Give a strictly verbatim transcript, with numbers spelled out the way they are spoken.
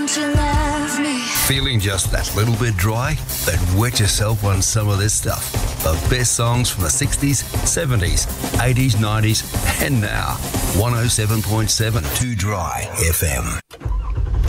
you love me? Feeling just that little bit dry? Then wet yourself on some of this stuff. The best songs from the sixties, seventies, eighties, nineties, and now. one oh seven point seven Too Dry F M.